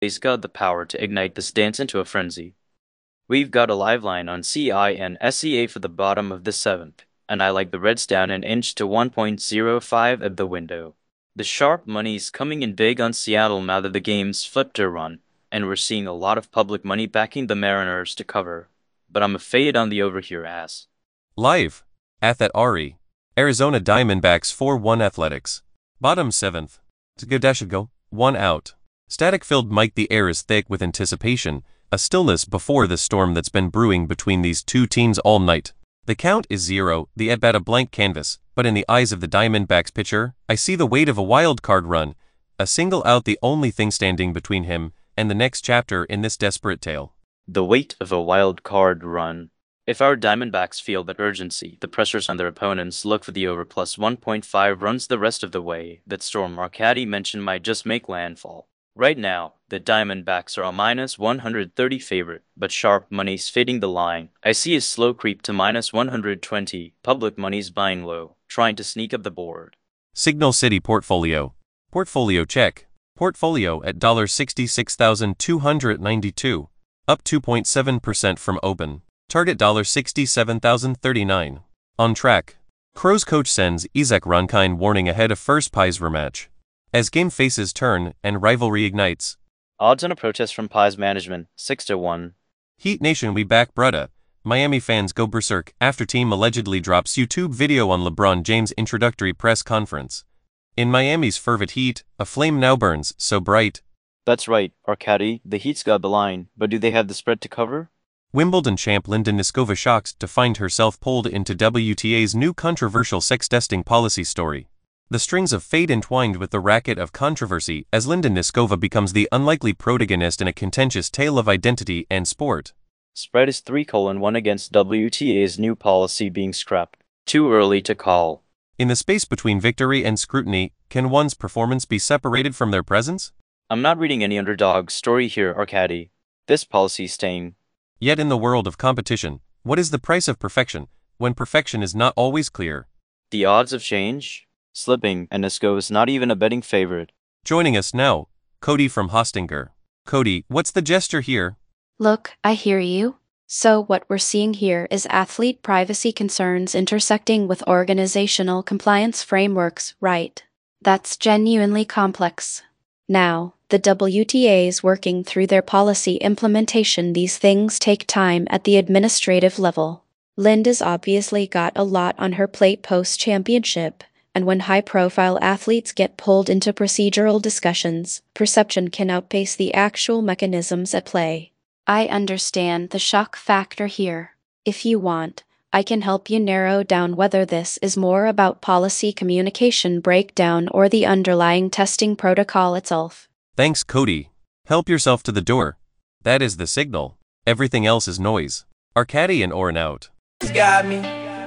He's got the power to ignite this dance into a frenzy. We've got a live line on CI and SEA for the bottom of the 7th, and I like the Reds down an inch to 1.05 at the window. The sharp money's coming in big on Seattle now that the game's flipped a run, and we're seeing a lot of public money backing the Mariners to cover. But I'm a fade on the over here as. Live. Athet Ari. Arizona Diamondbacks 4-1 Athletics. Bottom 7th. Go. 1 out. Static-filled Mike. The air is thick with anticipation, a stillness before the storm that's been brewing between these two teams all night. The count is 0, the at-bat a blank canvas, but in the eyes of the Diamondbacks pitcher, I see the weight of a wild card run, a single out, the only thing standing between him and the next chapter in this desperate tale. The weight of a wild card run. If our Diamondbacks feel that urgency, the pressures on their opponents look for the over plus 1.5 runs the rest of the way. That storm Arcady mentioned might just make landfall. Right now, the Diamondbacks are a minus 130 favorite, but sharp money's fading the line. I see a slow creep to minus 120. Public money's buying low, trying to sneak up the board. Signal City Portfolio. Portfolio check. Portfolio at $66,292, up 2.7% from open. Target $67,039. On track. Crows coach sends Isaac Ronkin warning ahead of first Pies rematch. As game faces turn and rivalry ignites. Odds on a protest from Pies management, 6-1. Heat Nation, we back Brutta. Miami fans go berserk after team allegedly drops YouTube video on LeBron James' introductory press conference. In Miami's fervent heat, a flame now burns so bright. That's right, Arcady, the Heat's got the line, but do they have the spread to cover? Wimbledon champ Linda Niskova shocked to find herself pulled into WTA's new controversial sex testing policy story. The strings of fate entwined with the racket of controversy as Linda Niskova becomes the unlikely protagonist in a contentious tale of identity and sport. Spread is 3:1 against WTA's new policy being scrapped. Too early to call. In the space between victory and scrutiny, can one's performance be separated from their presence? I'm not reading any underdog story here, Arcady. This policy's staying. Yet in the world of competition, what is the price of perfection, when perfection is not always clear? The odds of change? Slipping, and Nisko is not even a betting favorite. Joining us now, Cody from Hostinger. Cody, what's the gesture here? Look, I hear you. So what we're seeing here is athlete privacy concerns intersecting with organizational compliance frameworks, right? That's genuinely complex. Now, the WTA's working through their policy implementation. These things take time at the administrative level. Linda's obviously got a lot on her plate post-championship, and when high-profile athletes get pulled into procedural discussions, perception can outpace the actual mechanisms at play. I understand the shock factor here. If you want, I can help you narrow down whether this is more about policy communication breakdown or the underlying testing protocol itself. Thanks, Cody. Help yourself to the door. That is the signal. Everything else is noise. Arcady and Oren out. Got me.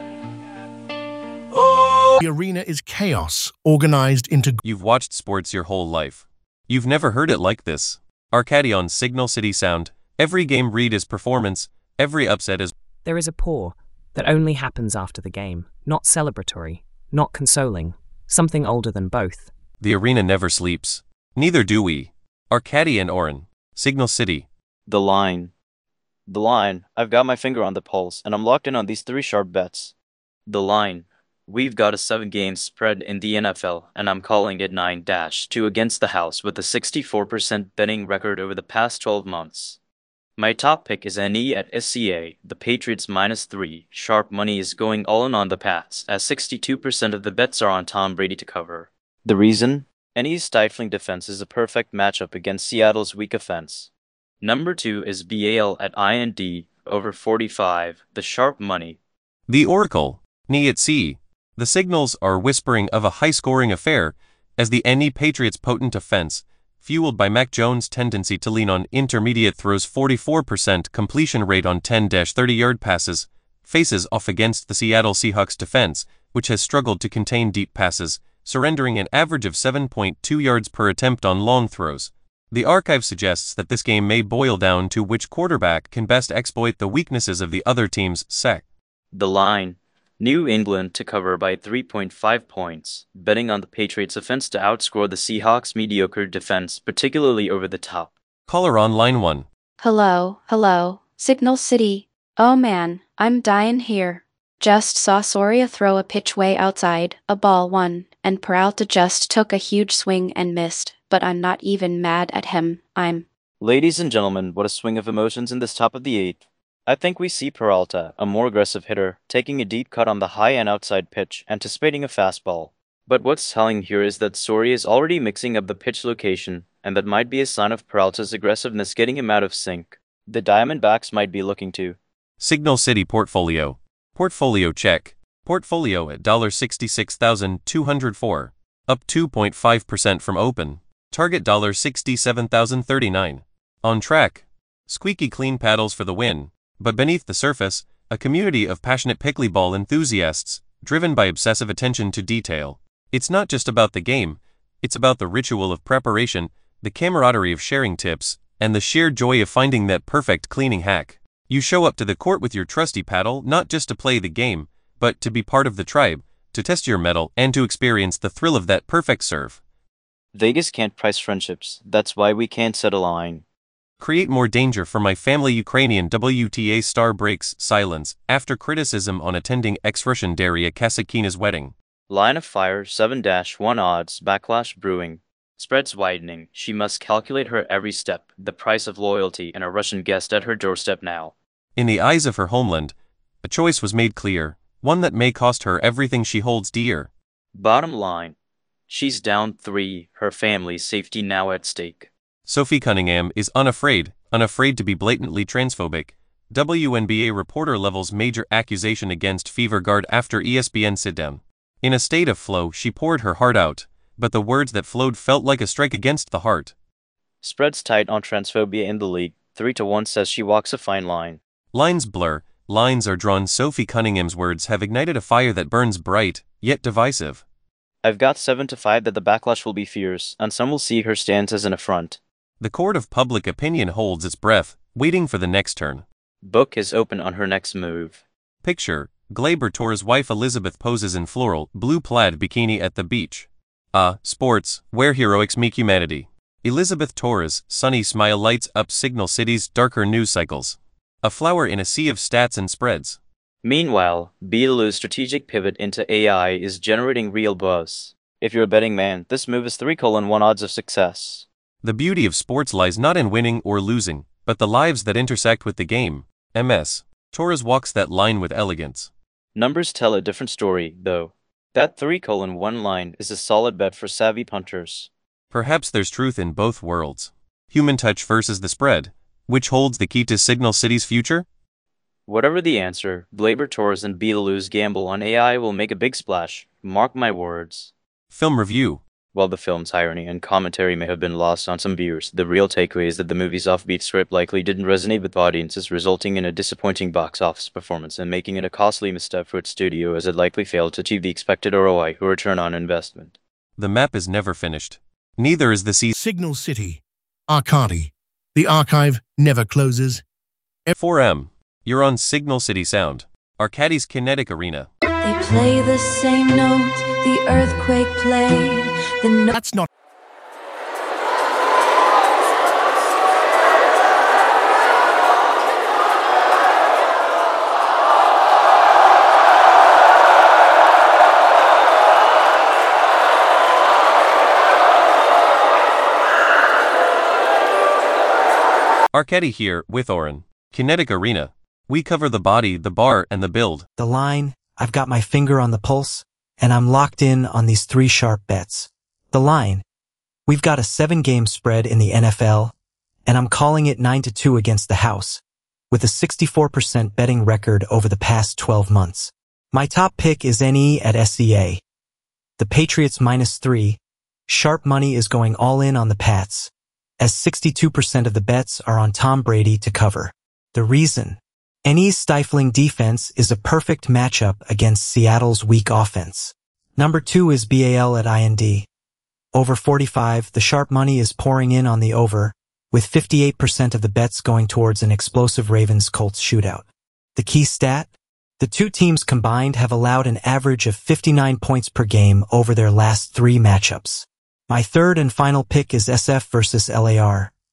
Oh. The arena is chaos, organized into... You've watched sports your whole life. You've never heard it like this. Arcady on Signal City Sound. Every game read is performance, every upset is... There is a pause that only happens after the game, not celebratory, not consoling, something older than both. The arena never sleeps. Neither do we. Arcady and Oren. Signal City. The line. The line. I've got my finger on the pulse, and I'm locked in on these 3 sharp bets. The line. We've got a 7-game spread in the NFL, and I'm calling it 9-2 against the house with a 64% betting record over the past 12 months. My top pick is NE at SCA, the Patriots -3. Sharp money is going all in on the Pats, as 62% of the bets are on Tom Brady to cover. The reason? NE's stifling defense is a perfect matchup against Seattle's weak offense. Number 2 is BAL at IND, over 45, the sharp money. The Oracle, NE at C. The signals are whispering of a high-scoring affair, as the NE Patriots' potent offense, fueled by Mac Jones' tendency to lean on intermediate throws, 44% completion rate on 10-30-yard passes, faces off against the Seattle Seahawks defense, which has struggled to contain deep passes, surrendering an average of 7.2 yards per attempt on long throws. The archive suggests that this game may boil down to which quarterback can best exploit the weaknesses of the other team's sec. The line. New England to cover by 3.5 points, betting on the Patriots' offense to outscore the Seahawks' mediocre defense, particularly over the top. Caller on line 1. Hello, Signal City. Oh man, I'm dying here. Just saw Soria throw a pitch way outside, a ball won, and Peralta just took a huge swing and missed, but I'm not even mad at him, Ladies and gentlemen, what a swing of emotions in this top of the 8th. I think we see Peralta, a more aggressive hitter, taking a deep cut on the high and outside pitch, anticipating a fastball. But what's telling here is that Soria is already mixing up the pitch location, and that might be a sign of Peralta's aggressiveness getting him out of sync. The Diamondbacks might be looking to Signal City portfolio. Portfolio check. Portfolio at $66,204. Up 2.5% from open. Target $67,039. On track. Squeaky clean paddles for the win. But beneath the surface, a community of passionate pickleball enthusiasts, driven by obsessive attention to detail. It's not just about the game, it's about the ritual of preparation, the camaraderie of sharing tips, and the sheer joy of finding that perfect cleaning hack. You show up to the court with your trusty paddle not just to play the game, but to be part of the tribe, to test your mettle, and to experience the thrill of that perfect serve. Vegas can't price friendships, that's why we can't set a line. Create more danger for my family. Ukrainian WTA star breaks silence after criticism on attending ex-Russian Daria Kasatkina's wedding. Line of fire, 7-1 odds, backlash brewing. Spreads widening, she must calculate her every step, the price of loyalty and a Russian guest at her doorstep now. In the eyes of her homeland, a choice was made clear, one that may cost her everything she holds dear. Bottom line, she's down 3, her family's safety now at stake. Sophie Cunningham is unafraid to be blatantly transphobic. WNBA reporter levels major accusation against Fever Guard after ESPN sit-down. In a state of flow, she poured her heart out, but the words that flowed felt like a strike against the heart. Spreads tight on transphobia in the league, 3-1 says she walks a fine line. Lines blur, lines are drawn. Sophie Cunningham's words have ignited a fire that burns bright, yet divisive. I've got 7-5 that the backlash will be fierce, and some will see her stance as an affront. The court of public opinion holds its breath, waiting for the next turn. Book is open on her next move. Picture, Gleyber Torres' wife Elizabeth poses in floral, blue plaid bikini at the beach. Sports, where heroics meet humanity. Elizabeth Torres' sunny smile lights up Signal City's darker news cycles. A flower in a sea of stats and spreads. Meanwhile, Beetle's strategic pivot into AI is generating real buzz. If you're a betting man, this move is 3-1 odds of success. The beauty of sports lies not in winning or losing, but the lives that intersect with the game. MS. Torres walks that line with elegance. Numbers tell a different story, though. That 3-1 line is a solid bet for savvy punters. Perhaps there's truth in both worlds. Human touch versus the spread. Which holds the key to Signal City's future? Whatever the answer, Gleyber Torres and Beetle's gamble on AI will make a big splash. Mark my words. Film review. While the film's irony and commentary may have been lost on some viewers, the real takeaway is that the movie's offbeat script likely didn't resonate with audiences, resulting in a disappointing box office performance and making it a costly misstep for its studio, as it likely failed to achieve the expected ROI, or return on investment. The map is never finished. Neither is the season. Signal City. Arcadi. The archive never closes. 4M. You're on Signal City Sound. Arcadi's Kinetic Arena. They play the same note the earthquake played. That's not. Arcadi here, with Oren. Kinetic Arena. We cover the body, the bar, and the build. The line, I've got my finger on the pulse, and I'm locked in on these 3 sharp bets. The line, we've got a 7-game spread in the NFL, and I'm calling it 9-2 against the house, with a 64% betting record over the past 12 months. My top pick is NE at SCA. The Patriots -3. Sharp money is going all in on the Pats, as 62% of the bets are on Tom Brady to cover. The reason? NE's stifling defense is a perfect matchup against Seattle's weak offense. Number 2 is BAL at IND. Over 45, the sharp money is pouring in on the over, with 58% of the bets going towards an explosive Ravens-Colts shootout. The key stat? The two teams combined have allowed an average of 59 points per game over their last 3 matchups. My third and final pick is SF versus LAR.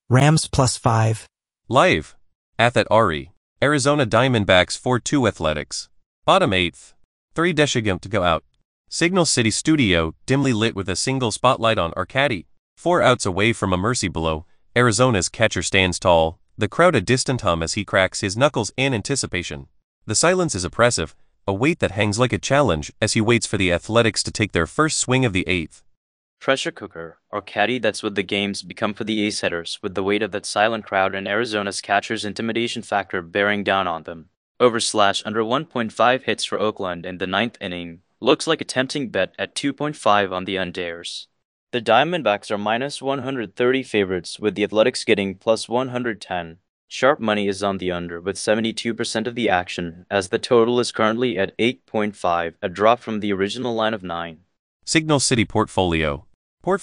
Rams +5. Live. Athet Ari. Arizona Diamondbacks 4-2 Athletics. Bottom 8th. 3 Deshigam to go out. Signal City Studio, dimly lit with a single spotlight on Arcady. 4 outs away from a mercy blow, Arizona's catcher stands tall, the crowd a distant hum as he cracks his knuckles in anticipation. The silence is oppressive, a weight that hangs like a challenge as he waits for the Athletics to take their first swing of the 8th. Pressure cooker, or caddy that's what the games become for the ace hitters, with the weight of that silent crowd and Arizona's catcher's intimidation factor bearing down on them. Over/under 1.5 hits for Oakland in the 9th inning looks like a tempting bet at 2.5 on the unders. The Diamondbacks are minus 130 favorites, with the Athletics getting plus 110. Sharp money is on the under, with 72% of the action, as the total is currently at 8.5, a drop from the original line of 9. Signal City Portfolio.